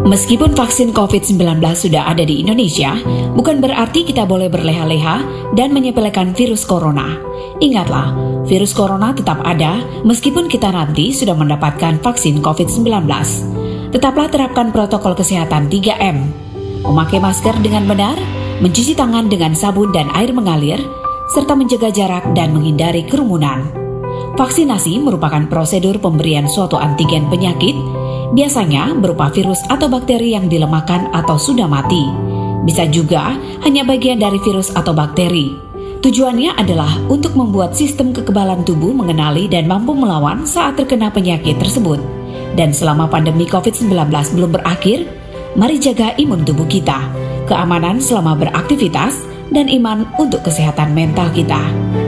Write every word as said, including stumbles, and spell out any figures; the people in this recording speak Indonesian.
Meskipun vaksin covid sembilan belas sudah ada di Indonesia, bukan berarti kita boleh berleha-leha dan menyepelekan virus corona. Ingatlah, virus corona tetap ada meskipun kita nanti sudah mendapatkan vaksin covid sembilan belas. Tetaplah terapkan protokol kesehatan tiga M. Memakai masker dengan benar, mencuci tangan dengan sabun dan air mengalir, serta menjaga jarak dan menghindari kerumunan. Vaksinasi merupakan prosedur pemberian suatu antigen penyakit, biasanya berupa virus atau bakteri yang dilemahkan atau sudah mati. Bisa juga hanya bagian dari virus atau bakteri. Tujuannya adalah untuk membuat sistem kekebalan tubuh mengenali dan mampu melawan saat terkena penyakit tersebut. Dan selama pandemi covid sembilan belas belum berakhir, mari jaga imun tubuh kita, keamanan selama beraktivitas, dan iman untuk kesehatan mental kita.